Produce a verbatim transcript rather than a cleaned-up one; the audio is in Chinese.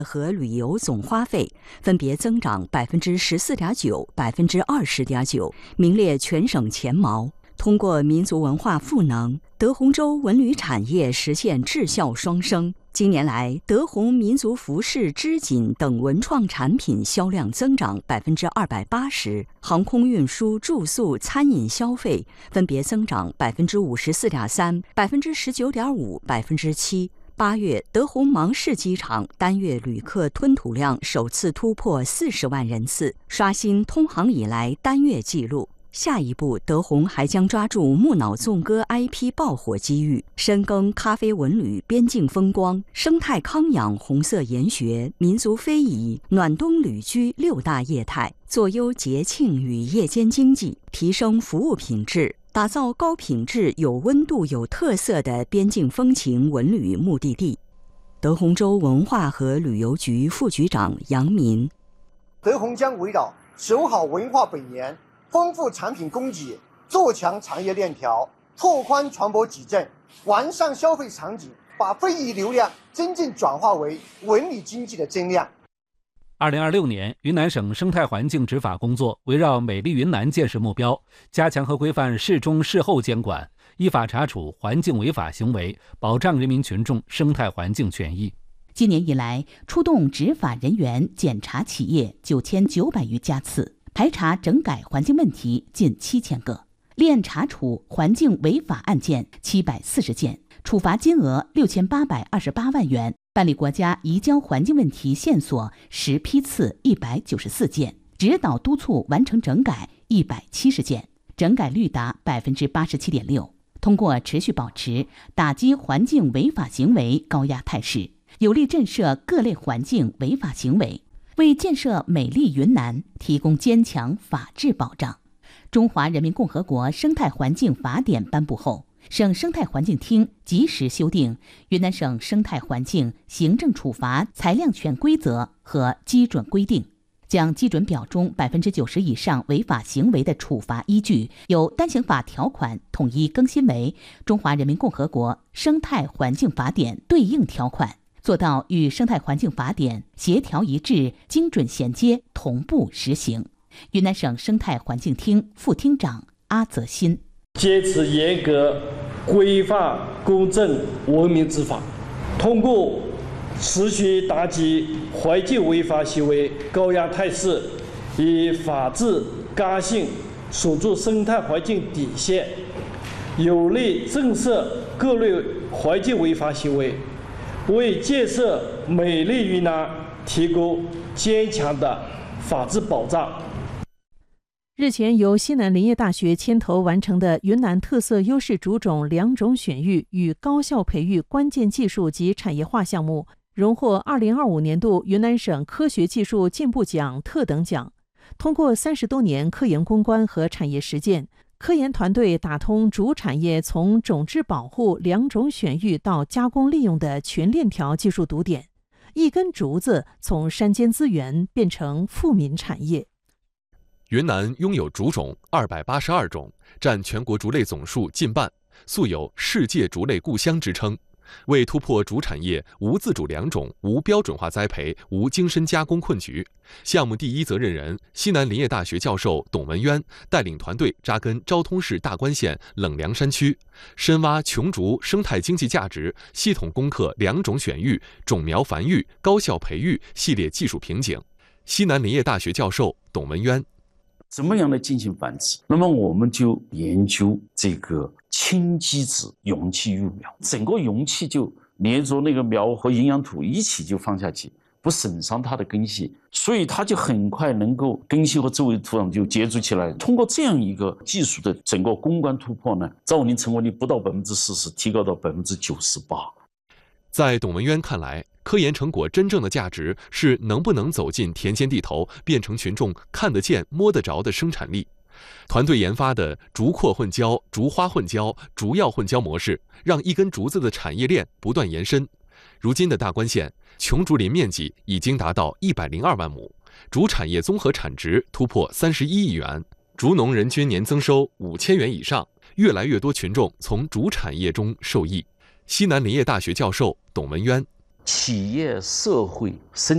和旅游总花费分别增长百分之十四点九、百分之二十点九，名列全省前茅。通过民族文化赋能，德宏州文旅产业实现质效双升。今年来，德宏民族服饰、织锦等文创产品销量增长百分之二百八十，航空运输、住宿、餐饮消费分别增长百分之五十四点三、百分之十九点五、百分之七。八月，德宏芒市机场单月旅客吞吐量首次突破四十万人次，刷新通航以来单月纪录。下一步，德宏还将抓住木脑纵歌 I P 爆火机遇，深耕咖啡文旅、边境风光、生态康养、红色研学、民族非遗、暖冬旅居六大业态，做优节庆与夜间经济，提升服务品质，打造高品质、有温度、有特色的边境风情文旅目的地。德宏州文化和旅游局副局长杨民： 德宏将围绕守好文化本源，丰富产品供给，做强产业链条，拓宽传播矩阵，完善消费场景，把非遗流量真正转化为文旅经济的增量。 二零二六年，云南省生态环境执法工作围绕美丽云南建设目标，加强和规范事中事后监管，依法查处环境违法行为，保障人民群众生态环境权益。 今年以来，出动执法人员检查企业九千九百余家次，排查整改环境问题近七千个，立案查处环境违法案件七百四十件，处罚金额六千八百二十八万元，办理国家移交环境问题线索十批次一百九十四件，指导督促完成整改一百七十件，整改率达百分之八十七点六。通过持续保持打击环境违法行为高压态势，有力震慑各类环境违法行为，为建设美丽云南提供坚强法治保障。中华人民共和国生态环境法典颁布后，省生态环境厅及时修订《云南省生态环境行政处罚裁量权规则》和基准规定，将基准表中百分之九十以上违法行为的处罚依据由单行法条款统一更新为《中华人民共和国生态环境法典》对应条款，做到与生态环境法典协调一致、精准衔接、同步实行。云南省生态环境厅副厅长阿泽新： 坚持严格、规范、公正、文明执法，通过持续打击环境违法行为高压态势，以法治刚性守住生态环境底线，有力震慑各类环境违法行为，为建设美丽云南提供坚强的法治保障。 日前，由西南林业大学牵头完成的云南特色优势竹种两种选育与高效培育关键技术及产业化项目，荣获二零二五年度云南省科学技术进步奖特等奖。通过三十多年科研攻关和产业实践，科研团队打通竹产业从种质保护、两种选育到加工利用的全链条技术堵点，一根竹子从山间资源变成富民产业。 云南拥有竹种二百八十二种，占全国竹类总数近半，素有世界竹类故乡之称。为突破竹产业无自主良种、无标准化栽培、无精深加工困局，项目第一责任人西南林业大学教授董文渊带领团队扎根昭通市大关县冷凉山区，深挖琼竹生态经济价值，系统攻克两种选育、种苗繁育、高效培育系列技术瓶颈。西南林业大学教授董文渊： 怎么样来进行繁殖？那么我们就研究这个氢基质容器育苗，整个容器就连着那个苗和营养土一起就放下去，不损伤它的根系，所以它就很快能够根系和周围土壤就接触起来。通过这样一个技术的整个攻关突破呢，造林成功率不到百分之四十，提高到百分之九十八。 在董文渊看来，科研成果真正的价值是能不能走进田间地头，变成群众看得见、摸得着的生产力。团队研发的竹阔混交、竹花混交、竹药混交模式，让一根竹子的产业链不断延伸。如今的大关县琼竹林面积已经达到一百零二万亩，竹产业综合产值突破三十一亿元，竹农人均年增收五千元以上，越来越多群众从竹产业中受益。西南林业大学教授董文渊： 企业、社会、生